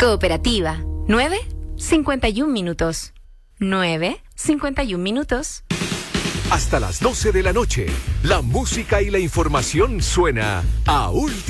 Cooperativa. 9:51 minutos. 9:51 minutos. Hasta las 12 de la noche, la música y la información suena a última.